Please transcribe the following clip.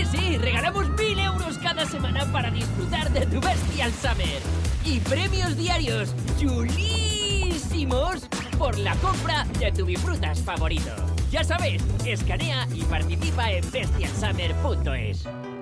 sí, regalamos 1000 euros cada semana para disfrutar de tu Bestial Summer. Y premios diarios chulísimos por la compra de tu bifrutas favorito. Ya sabes, escanea y participa en bestialsummer.es.